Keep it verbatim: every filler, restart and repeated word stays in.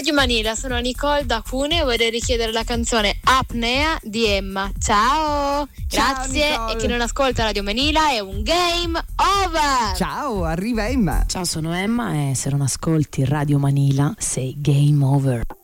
Radio Manila, sono Nicole da Cuneo e vorrei richiedere la canzone Apnea di Emma. Ciao, grazie. Ciao, e chi non ascolta Radio Manila è un game over. Ciao, arriva Emma. Ciao, sono Emma e se non ascolti Radio Manila sei game over.